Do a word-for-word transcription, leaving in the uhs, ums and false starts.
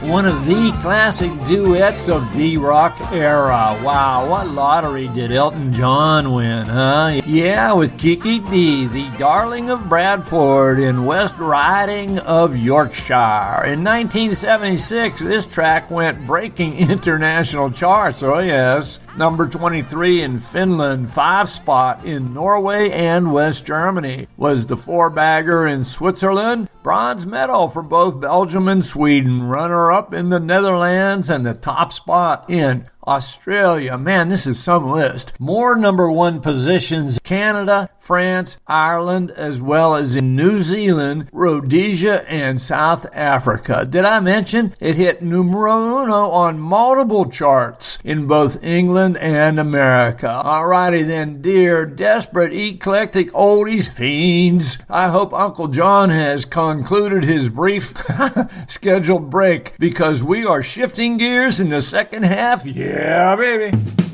one of the classic duets of the rock era. Wow, what lottery did Elton John win, huh? Yeah, with Kiki Dee, the darling of Bradford in West Riding of Yorkshire. In nineteen seventy-six, this track went breaking international charts, oh yes. Number twenty-three in Finland, five spot in Norway and West Germany. Was the four-bagger in Switzerland, bronze medal for both Belgium and Sweden, runner-up in the Netherlands, and the top spot in Australia. Man, this is some list. More number one positions: Canada, France, Ireland, as well as in New Zealand, Rhodesia, and South Africa. Did I mention it hit numero uno on multiple charts in both England and America? Alrighty then, dear desperate eclectic oldies fiends. I hope Uncle John has concluded his brief scheduled break, because we are shifting gears in the second half. Yeah. Yeah, baby.